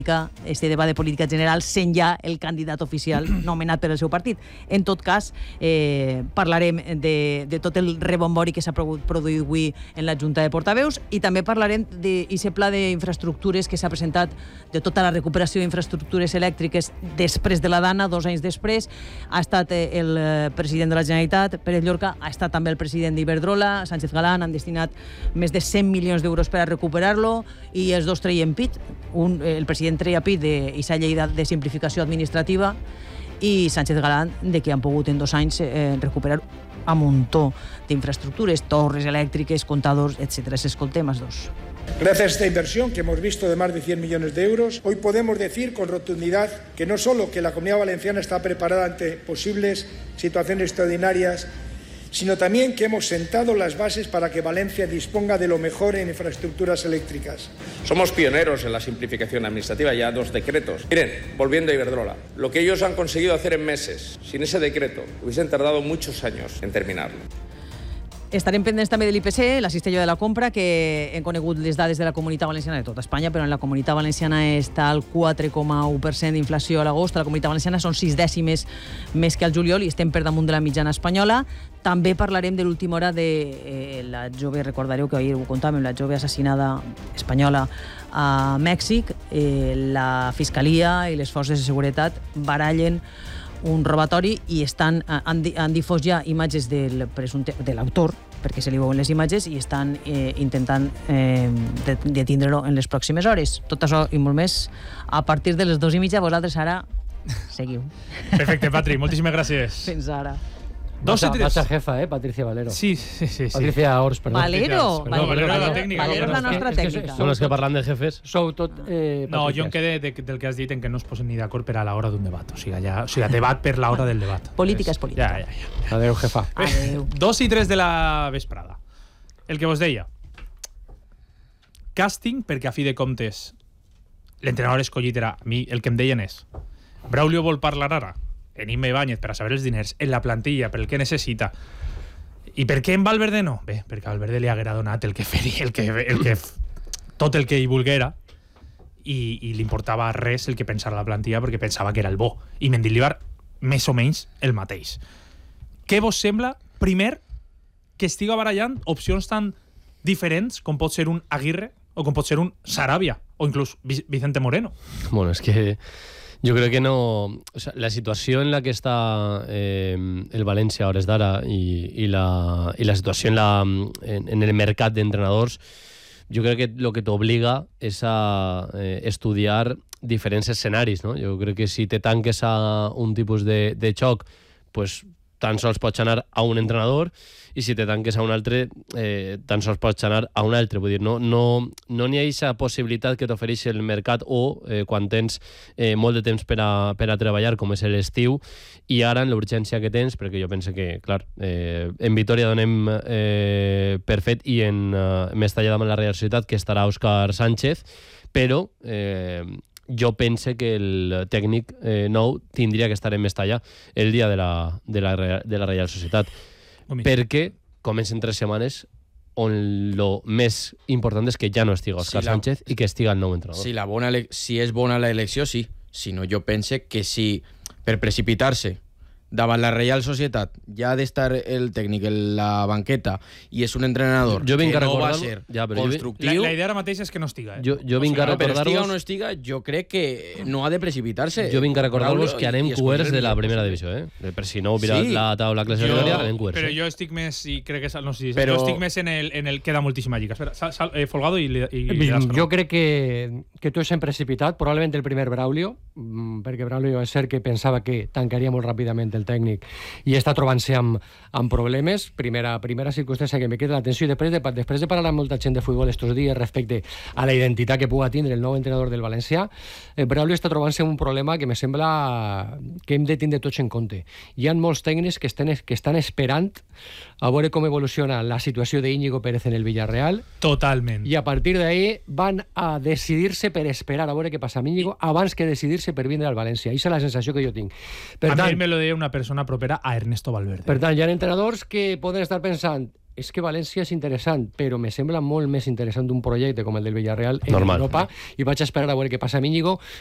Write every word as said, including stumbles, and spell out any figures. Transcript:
este debat de política general sent ja el candidat oficial nomenat per al seu partit. En tot cas, eh, parlarem de, de tot el rebombori que s'ha produït avui en la Junta de Portaveus i també parlarem d'aquest pla d'infraestructures que s'ha presentat, de tota la recuperació d'infraestructures elèctriques després de la Dana, dos anys després. Ha estat el president de la Generalitat, Pérez Llorca, ha estat també el president d'Iberdrola, Sánchez Galán, han destinat més de cent milions d'euros per a recuperar-lo i els dos treien pit. Un, el president treia pit d'aquesta llei de simplificació administrativa i Sánchez Galán de que han pogut en dos anys eh, recuperar un muntó d'infraestructures, torres elèctriques, contadors, etcétera. Escoltem els dos. Gracias a esta inversión que hemos visto de más de cien millones de euros, hoy podemos decir con rotundidad que no solo que la Comunidad Valenciana está preparada ante posibles situaciones extraordinarias, sino también que hemos sentado las bases para que Valencia disponga de lo mejor en infraestructuras eléctricas. Somos pioneros en la simplificación administrativa, ya dos decretos. Miren, volviendo a Iberdrola, lo que ellos han conseguido hacer en meses, sin ese decreto, hubiesen tardado muchos años en terminarlo. Estarem pendents també de l'I P C, la cistella de la compra, que hem conegut les dades de la Comunitat Valenciana, de tota Espanya, però en la Comunitat Valenciana està al quatre coma u per cent d'inflació a l'agost. A la Comunitat Valenciana són sis dècimes més que al juliol i estem per damunt de la mitjana espanyola. També parlarem de l'última hora de eh, la jove, recordareu que ahir ho contàvem, la jove assassinada espanyola a Mèxic. Eh, la Fiscalia i les forces de seguretat barallen un robatori i estan, han, han difós ja imatges del presumpte, de l'autor, perquè se li veuen les imatges, i estan eh, intentant eh, detindre-lo en les pròximes hores. Tot això i molt més a partir de les dues i mitja. Vosaltres ara seguiu. Perfecte, Patri, moltíssimes gràcies. Fins ara. Dos y tres. Vacha jefa, eh, Patricia Valero. Sí, sí, sí. Patricia Ors, perdó. Valero. Perdó, Valero, Valero, la tècnica. Valero és la nostra tècnica. Són els que parlen de jefes. Sou tot eh, No, jo em quedé de, del que has dit en que no es posen ni d'acord per a l'hora d'un debat. O sigui, ja, o sigui, debat per l'hora del debat. Política és política. Ja, ja, ja. Adéu, jefa. Adéu. Dos i tres de la vesprada. El que vos deia. Càsting, perquè a fi de comptes l'entrenador escollit era a mi, el que em deien és Braulio vol parlar ara en Imma Ibáñez per a saber els diners, en la plantilla, per el que necessita. I per què en Valverde no? Bé, perquè a Valverde li haguera donat el que feria, el que, el que, tot el que hi volguera, i, i li importava res el que pensara la plantilla perquè pensava que era el bo. I Mendilibar, més o menys, el mateix. Què vos sembla, primer, que estiga barallant opcions tan diferents com pot ser un Aguirre o com pot ser un Sarabia o inclús Vicente Moreno? Bueno, és que jo crec que no... O sea, la situació en la que està eh, el València a hores d'ara i, i, la, i la situació en, la, en, en el mercat d'entrenadors, jo crec que el que t'obliga és a eh, estudiar diferents escenaris, no? Jo crec que si te tanques a un tipus de, de xoc, pues, tan sols pots anar a un entrenador, i si te tanques a un altre, eh, tan sols pots anar a un altre. Vull dir, no no no n'hi ha aquesta possibilitat que t'ofereix el mercat o eh, quan tens eh, molt de temps per a, per a treballar, com és l'estiu, i ara en l'urgència que tens, perquè jo penso que, clar, eh, en Vitoria donem eh, per fet i en eh, Mestalla davant la Real Societat que estarà Òscar Sánchez, però eh, jo pense que el tècnic eh, nou tindria que estar en Mestalla el dia de la, de la, de la Real Societat, perquè comencen tres setmanes on lo més important és que ja no estiga Òscar si la... Sánchez i que estiga el nou entrenador. Si, la bona ele... si és bona l'elecció, sí. Si no, jo pense que si per precipitar-se davant la Real Societat ja ha d'estar el tècnic en la banqueta i és un entrenador jo que a no va ser ja, constructiu... La, la idea ara mateix és que no estiga. Eh? Jo, jo vinc no, a recordar-vos... Però estiga o no estiga, jo crec que no ha de precipitar-se. Jo vinc a recordar-vos que anem cuers de la primera divisió, eh? Per si no heu mirat sí. la taula classificatòria, anem cuers. Però eh? jo estic més, i crec que no sé, però... jo estic més en el, en el queda moltíssima lliga. Espera, sal, sal, eh, Folgado i... i, i jo crec que, que tu és en precipitat, probablement el primer Braulio, perquè Braulio és cert que pensava que tancaria molt ràpidament el tècnic i està trobant-se amb, amb problemes. Primera, primera circumstància que me queda l'atenció. I després de, després de parlar amb molta gent de futbol estos dies respecte a la identitat que puga tindre el nou entrenador del Valencià, eh, Braulio està trobant-se un problema que me sembla que hem de tindre tots en compte. Hi ha molts tècnics que estan, que estan esperant a veure com evoluciona la situació d'Íñigo Pérez en el Villarreal. Totalment. I a partir d'ahí van a decidir-se per esperar a veure què passa amb Íñigo abans que decidir-se per vindre al València. Aquesta és la sensació que jo tinc. Per a tant, mi me lo deia una persona propera a Ernesto Valverde. Per tant, hi ha entrenadors que poden estar pensant és que València és interessant, però me sembla molt més interessant un projecte com el del Villarreal en Normal. Europa, i vaig esperar a veure què passa amb Íñigo,